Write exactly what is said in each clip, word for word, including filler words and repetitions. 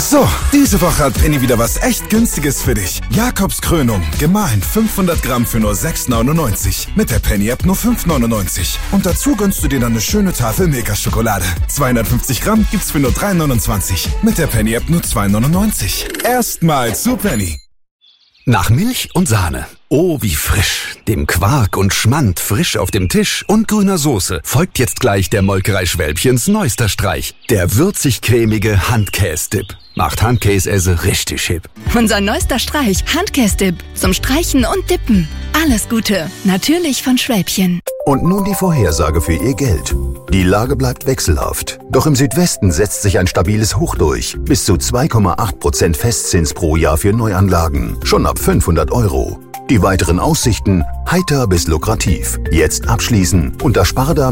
So, diese Woche hat Penny wieder was echt Günstiges für dich. Jakobs Krönung, gemahlen fünfhundert Gramm für nur sechs neunundneunzig. Mit der Penny-App nur fünf neunundneunzig. Und dazu gönnst du dir dann eine schöne Tafel Milka-Schokolade. zweihundertfünfzig Gramm gibt's für nur drei neunundzwanzig. Mit der Penny-App nur zwei neunundneunzig. Erstmal zu Penny. Nach Milch und Sahne. Oh, wie frisch. Dem Quark und Schmand frisch auf dem Tisch und grüner Soße folgt jetzt gleich der Molkerei Schwälbchens neuester Streich. Der würzig-cremige Handkäse-Dip. Macht Handkäse richtig hip. Unser neuester Streich, Handkäse-Dip. Zum Streichen und Dippen. Alles Gute. Natürlich von Schwälbchen. Und nun die Vorhersage für Ihr Geld. Die Lage bleibt wechselhaft. Doch im Südwesten setzt sich ein stabiles Hoch durch. Bis zu zwei Komma acht Prozent Festzins pro Jahr für Neuanlagen. Schon ab fünfhundert Euro. Die weiteren Aussichten heiter bis lukrativ. Jetzt abschließen unter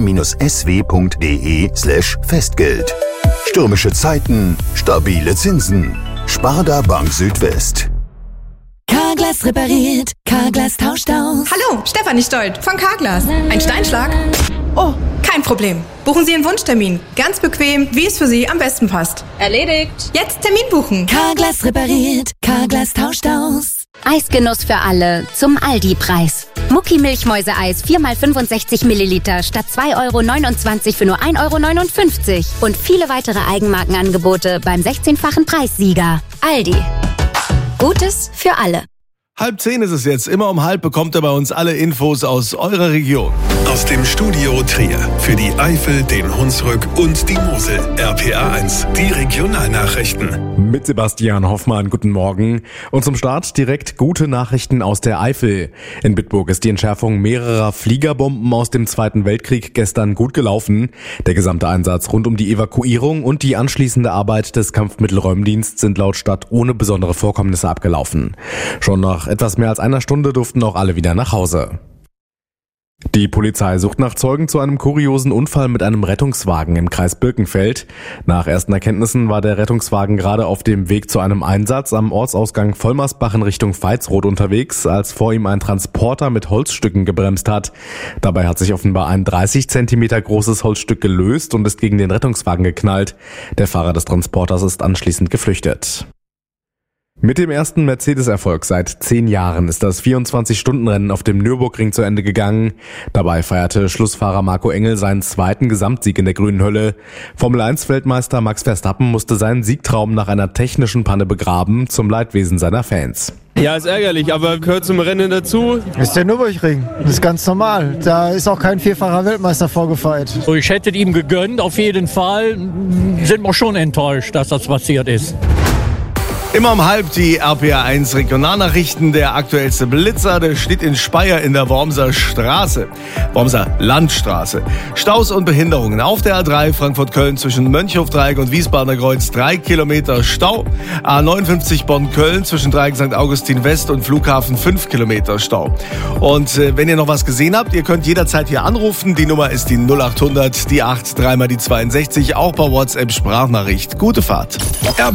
sparda-sw.de slash Festgeld. Stürmische Zeiten, stabile Zinsen. Sparda Bank Südwest. Carglass repariert, Carglass tauscht aus. Hallo, Stefanie Stolt von Carglass. Ein Steinschlag? Oh, kein Problem. Buchen Sie einen Wunschtermin. Ganz bequem, wie es für Sie am besten passt. Erledigt. Jetzt Termin buchen. Carglass repariert, Carglass tauscht aus. Eisgenuss für alle zum Aldi-Preis. Mucki Milchmäuseeis vier mal fünfundsechzig Milliliter statt zwei Euro neunundzwanzig für nur ein Euro neunundfünfzig. Und viele weitere Eigenmarkenangebote beim sechzehnfachen Preissieger. Aldi. Gutes für alle. Halb zehn ist es jetzt. Immer um halb bekommt ihr bei uns alle Infos aus eurer Region. Aus dem Studio Trier für die Eifel, den Hunsrück und die Mosel. R P A eins, die Regionalnachrichten. Mit Sebastian Hoffmann, guten Morgen. Und zum Start direkt gute Nachrichten aus der Eifel. In Bitburg ist die Entschärfung mehrerer Fliegerbomben aus dem Zweiten Weltkrieg gestern gut gelaufen. Der gesamte Einsatz rund um die Evakuierung und die anschließende Arbeit des Kampfmittelräumdienstes sind laut Stadt ohne besondere Vorkommnisse abgelaufen. Schon nach etwas mehr als einer Stunde durften auch alle wieder nach Hause. Die Polizei sucht nach Zeugen zu einem kuriosen Unfall mit einem Rettungswagen im Kreis Birkenfeld. Nach ersten Erkenntnissen war der Rettungswagen gerade auf dem Weg zu einem Einsatz am Ortsausgang Vollmersbach in Richtung Veitsroth unterwegs, als vor ihm ein Transporter mit Holzstücken gebremst hat. Dabei hat sich offenbar ein dreißig Zentimeter großes Holzstück gelöst und ist gegen den Rettungswagen geknallt. Der Fahrer des Transporters ist anschließend geflüchtet. Mit dem ersten Mercedes-Erfolg seit zehn Jahren ist das vierundzwanzig-Stunden-Rennen auf dem Nürburgring zu Ende gegangen. Dabei feierte Schlussfahrer Marco Engel seinen zweiten Gesamtsieg in der grünen Hölle. Formel eins Weltmeister Max Verstappen musste seinen Siegtraum nach einer technischen Panne begraben, zum Leidwesen seiner Fans. Ja, ist ärgerlich, aber gehört zum Rennen dazu. Das ist der Nürburgring, das ist ganz normal. Da ist auch kein vierfacher Weltmeister vorgefeiert. So, ich hätte ihm gegönnt, auf jeden Fall. Sind wir schon enttäuscht, dass das passiert ist. Immer um halb die R P A eins Regionalnachrichten. Der aktuellste Blitzer, der steht in Speyer in der Wormser Straße. Wormser Landstraße. Staus und Behinderungen auf der A drei Frankfurt-Köln zwischen Mönchhofdreieck und Wiesbadener Kreuz. Drei Kilometer Stau. A neunundfünfzig Bonn-Köln zwischen Dreieck Sankt Augustin West und Flughafen. Fünf Kilometer Stau. Und äh, wenn ihr noch was gesehen habt, ihr könnt jederzeit hier anrufen. Die Nummer ist die null acht hundert, die acht, dreimal die zweiundsechzig. Auch per WhatsApp Sprachnachricht. Gute Fahrt.